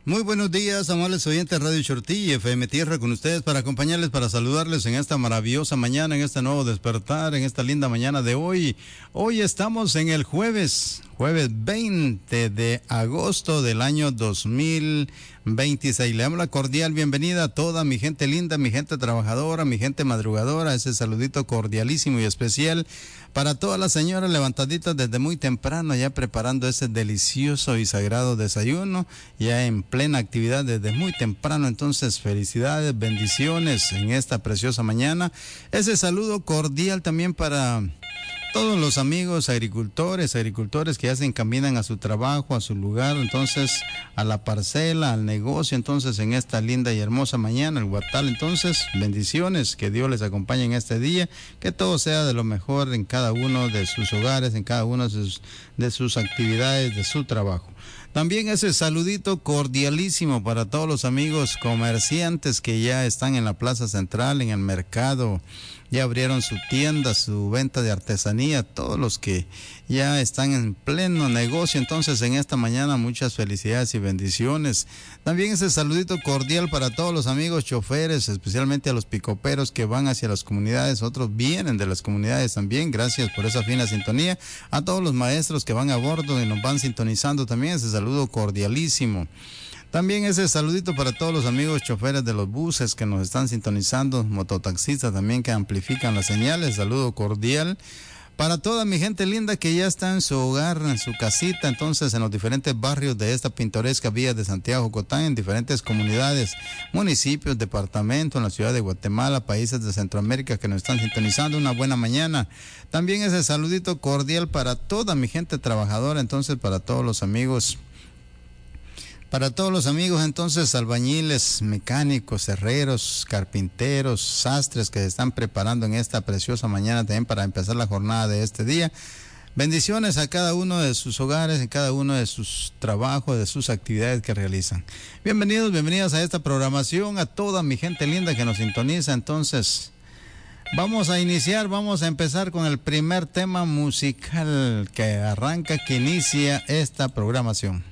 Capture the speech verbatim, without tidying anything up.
Muy buenos días, amables oyentes de Radio Chortí y F M Tierra con ustedes para acompañarles, para saludarles en esta maravillosa mañana, en este nuevo despertar, en esta linda mañana de hoy. Hoy estamos en el jueves, jueves veinte de agosto del año dos mil veintiséis. Le damos la cordial bienvenida a toda mi gente linda, mi gente trabajadora, mi gente madrugadora, ese saludito cordialísimo y especial para todas las señoras levantaditas desde muy temprano, ya preparando ese delicioso y sagrado desayuno, ya en plena actividad desde muy temprano. Entonces, felicidades, bendiciones en esta preciosa mañana. Ese saludo cordial también para todos los amigos agricultores, agricultores que ya se encaminan a su trabajo, a su lugar, entonces a la parcela, al negocio, entonces en esta linda y hermosa mañana, el Guatal. Entonces, bendiciones, que Dios les acompañe en este día, que todo sea de lo mejor en cada uno de sus hogares, en cada una de sus, de sus actividades, de su trabajo. También ese saludito cordialísimo para todos los amigos comerciantes que ya están en la plaza central, en el mercado, ya abrieron su tienda, su venta de artesanía, todos los que ya están en pleno negocio. Entonces, en esta mañana, muchas felicidades y bendiciones. También ese saludito cordial para todos los amigos choferes, especialmente a los picoperos que van hacia las comunidades, otros vienen de las comunidades también. Gracias por esa fina sintonía. A todos los maestros que van a bordo y nos van sintonizando también, ese saludo cordialísimo. También ese saludito para todos los amigos choferes de los buses que nos están sintonizando, mototaxistas también que amplifican las señales, saludo cordial. Para toda mi gente linda que ya está en su hogar, en su casita, entonces en los diferentes barrios de esta pintoresca vía de Santiago Cotán, en diferentes comunidades, municipios, departamentos, en la ciudad de Guatemala, países de Centroamérica que nos están sintonizando, una buena mañana. También ese saludito cordial para toda mi gente trabajadora, entonces para todos los amigos Para todos los amigos, entonces, albañiles, mecánicos, herreros, carpinteros, sastres que se están preparando en esta preciosa mañana también para empezar la jornada de este día. Bendiciones a cada uno de sus hogares, en cada uno de sus trabajos, de sus actividades que realizan. Bienvenidos, bienvenidas a esta programación, a toda mi gente linda que nos sintoniza. Entonces, vamos a iniciar, vamos a empezar con el primer tema musical que arranca, que inicia esta programación.